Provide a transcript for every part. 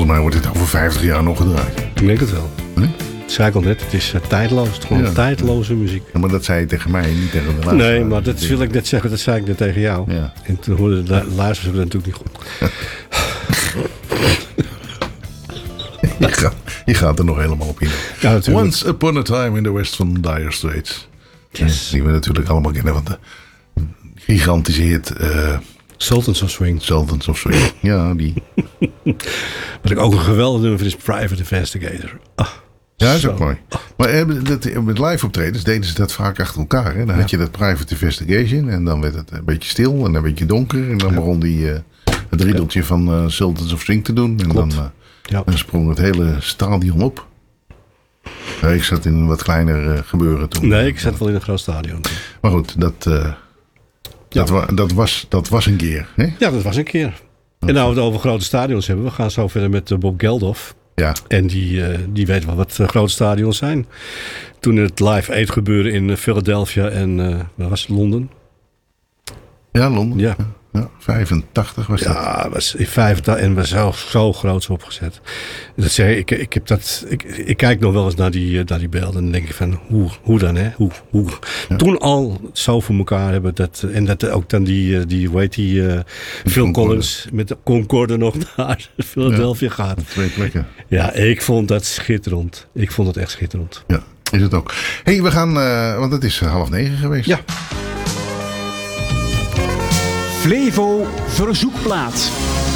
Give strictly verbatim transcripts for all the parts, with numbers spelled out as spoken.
Volgens mij wordt dit over vijftig jaar nog gedraaid. Ik denk het wel. Nee? Dat zei ik al net, het is uh, tijdloos. Het is gewoon Ja. tijdloze muziek. Ja, maar dat zei je tegen mij, niet tegen de luisteraar. Nee, maar dat wil ik net zeggen, dat zei ik net tegen jou. Ja. En toen hoorden de lu- luisteraars dat natuurlijk niet goed. Je, gaat, je gaat er nog helemaal op in. Ja, natuurlijk. Once Upon a Time in the West van Dire Straits. Yes. Die we natuurlijk allemaal kennen van de gigantische hit uh, Sultans of Swing. Sultans of Swing. Ja, die. Wat ik ook een geweldig nummer vind is Private Investigator. Ah, Ja, dat is zo. ook mooi. Maar eh, dat, met live optredens deden ze dat vaak achter elkaar. Hè? Dan had je dat Private Investigation en dan werd het een beetje stil en een beetje donker. En dan Ja. begon die uh, het riedeltje ja. van uh, Sultans of Swing te doen. En Klopt. dan, uh, Ja. dan sprong het hele stadion op. Ja, ik zat in een wat kleiner uh, gebeuren toen. Nee, ik zat wel in een groot stadion. Maar goed, dat, uh, dat, Ja. wa- dat, was, dat was een keer. Hè? Ja, dat was een keer. En nou we het over grote stadions hebben, we gaan zo verder met uh, Bob Geldof. Ja. En die, uh, die weet wel wat uh, grote stadions zijn. Toen het Live Aid gebeurde in uh, Philadelphia en uh, waar was het, Londen? Ja, Londen. Ja. Ja, vijfentachtig was dat. Ja, was in vijfentachtig en was zo, zo groots opgezet. Dat zeg ik, ik, ik, heb dat, ik, ik kijk nog wel eens naar die, uh, naar die beelden en dan denk ik van, hoe, hoe dan, hè? Hoe, hoe. Ja. Toen al zo voor elkaar hebben. Dat, en dat ook dan die, uh, die hoe heet die, uh, Phil Concorde. Collins met de Concorde nog naar Philadelphia ja. gaat. Twee plekken. Ja, ik vond dat schitterend. Ik vond het echt schitterend. Ja, is het ook. Hé, hey, we gaan, uh, want het is half negen geweest. Ja. Flevo Verzoekplaat.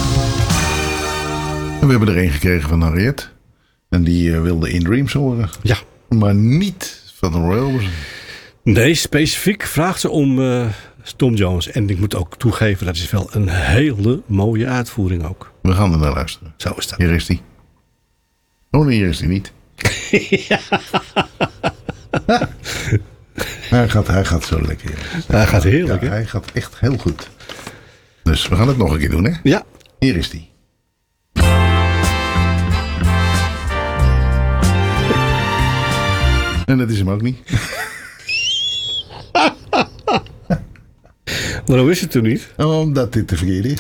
En we hebben er één gekregen van Harriet. En die uh, wilde In Dreams horen. Ja. Maar niet van de Royal Orbison. Nee, specifiek vraagt ze om uh, Tom Jones. En ik moet ook toegeven, dat is wel een hele mooie uitvoering ook. We gaan er naar luisteren. Zo is dat. Hier is die. Oh nee, hier is die niet. Ja. Hij gaat, hij gaat zo lekker. Jongens. Hij gaat heerlijk, ja, hè? Hij gaat echt heel goed. Dus we gaan het nog een keer doen, hè? Ja. Hier is die. En dat is hem ook niet. Waarom is het toen niet? Omdat dit te verkeerd is.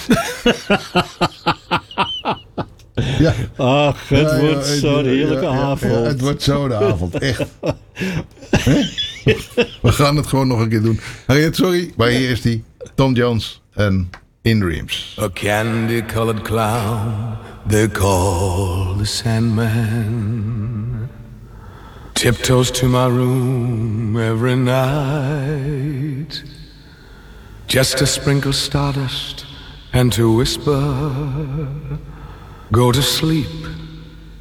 Ja. Ach, het Ja, wordt ja, zo'n ja, heerlijke ja, ja, avond. ja, het wordt zo'n avond, echt. Hè? We gaan het gewoon nog een keer doen. Harriet, sorry, maar hier is die. Tom Jones en In Dreams. A candy-colored clown they call the Sandman tiptoes to my room every night just to sprinkle stardust and to whisper, go to sleep,